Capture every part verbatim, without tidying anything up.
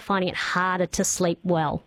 finding it harder to sleep well?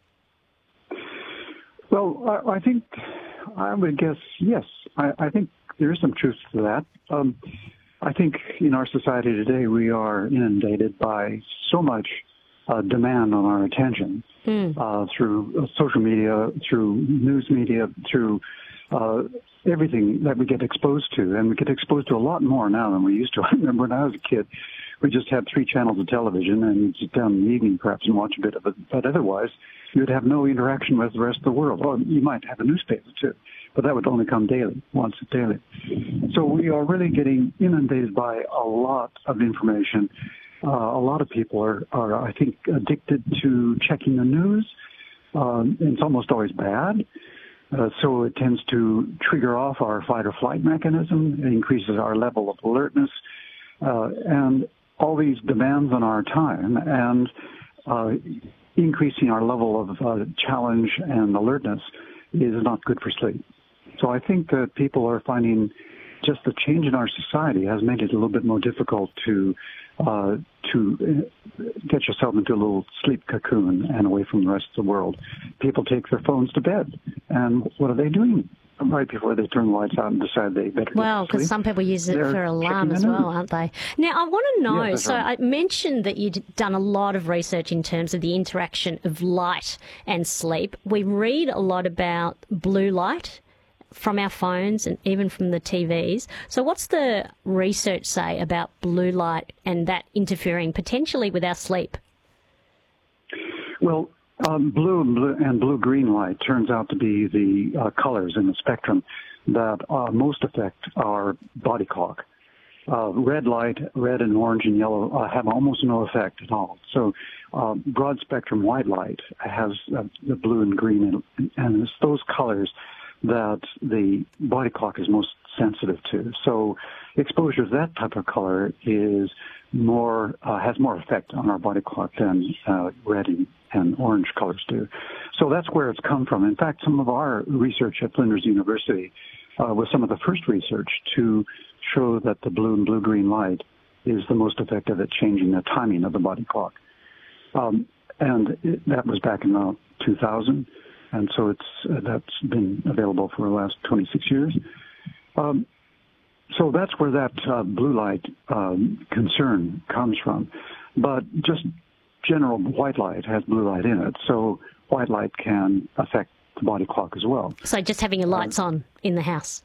Well, I, I think I would guess yes. I, I think there is some truth to that. Um, I think in our society today we are inundated by so much uh, demand on our attention mm. uh, through uh, social media, through news media, through uh, everything that we get exposed to. And we get exposed to a lot more now than we used to. I remember when I was a kid, we just had three channels of television, and you'd sit down in the evening perhaps and watch a bit of it. But otherwise, you'd have no interaction with the rest of the world. Or you might have a newspaper too, but that would only come daily, once daily. So we are really getting inundated by a lot of information. Uh, a lot of people are, are, I think, addicted to checking the news. Um, it's almost always bad. Uh, so it tends to trigger off our fight or flight mechanism. It increases our level of alertness. Uh, and all these demands on our time and uh, increasing our level of uh, challenge and alertness is not good for sleep. So I think that people are finding just the change in our society has made it a little bit more difficult to uh, to get yourself into a little sleep cocoon and away from the rest of the world. People take their phones to bed, and what are they doing right before they turn the lights out and decide they better Well, get to sleep? because some people use it They're for alarm as well, aren't they? Now, I want to know, yeah, so right. I mentioned that you'd done a lot of research in terms of the interaction of light and sleep. We read a lot about blue light from our phones and even from the T Vs. So what's the research say about blue light and that interfering potentially with our sleep? Well, um, blue and blue and blue-green light turns out to be the uh, colors in the spectrum that uh, most affect our body clock. Uh, red light, red and orange and yellow uh, have almost no effect at all. So uh, broad-spectrum white light has uh, the blue and green, and, and it's those colors that the body clock is most sensitive to. So exposure to that type of color is more uh, has more effect on our body clock than uh, red and, and orange colors do. So that's where it's come from. In fact, some of our research at Flinders University uh, was some of the first research to show that the blue and blue-green light is the most effective at changing the timing of the body clock. Um, and it, that was back in uh, two thousand. And so it's uh, that's been available for the last twenty-six years. Um, so that's where that uh, blue light um, concern comes from. But just general white light has blue light in it, so white light can affect the body clock as well. So just having your lights uh, on in the house?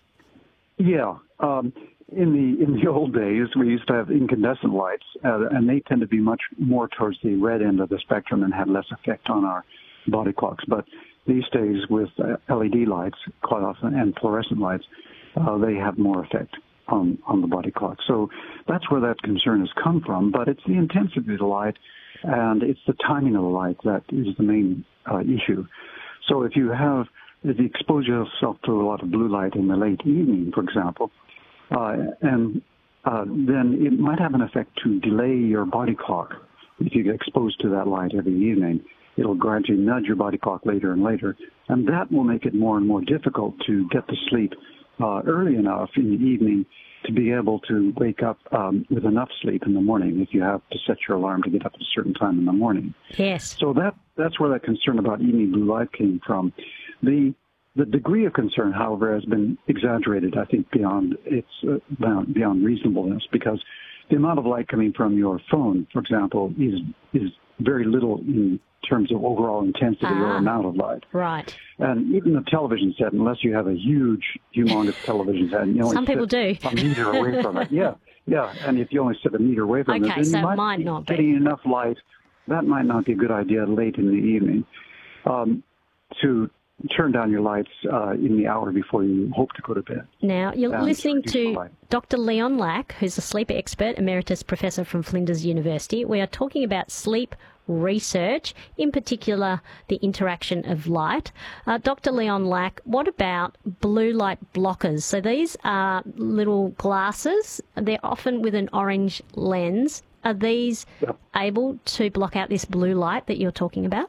Yeah. Um, in the in the old days, we used to have incandescent lights, uh, and they tend to be much more towards the red end of the spectrum and have less effect on our body clocks. But these days, with uh, L E D lights, quite often, and fluorescent lights, uh, they have more effect on, on the body clock. So that's where that concern has come from. But it's the intensity of the light, and it's the timing of the light that is the main uh, issue. So if you have, if you expose yourself to a lot of blue light in the late evening, for example, uh, and uh, then it might have an effect to delay your body clock. If you get exposed to that light every evening, it'll gradually nudge your body clock later and later, and that will make it more and more difficult to get to sleep uh, early enough in the evening to be able to wake up um, with enough sleep in the morning if you have to set your alarm to get up at a certain time in the morning. Yes. So that that's where that concern about evening blue light came from. The the degree of concern, however, has been exaggerated, I think, beyond its uh, beyond, beyond reasonableness, because the amount of light coming from your phone, for example, is is very little in terms of overall intensity ah, or amount of light. Right. And even the television set, unless you have a huge, humongous television set, and you only Some people sit do. a meter away from it. Yeah, yeah. And if you only sit a meter away from okay, it, then so you might, might be not be getting enough light. That might not be a good idea late in the evening. Um, to turn down your lights uh, in the hour before you hope to go to bed. Now, you're and listening to Doctor Leon Lack, who's a sleep expert, emeritus professor from Flinders University. We are talking about sleep research, in particular the interaction of light. Uh, Doctor Leon Lack, what about blue light blockers? So these are little glasses. They're often with an orange lens. Are these yep. able to block out this blue light that you're talking about?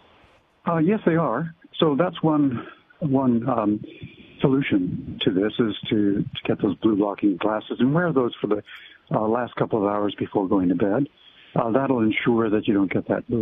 Uh, yes, they are. So that's one one um, solution to this is to, to get those blue blocking glasses and wear those for the uh, last couple of hours before going to bed. Uh, that'll ensure that you don't get that blue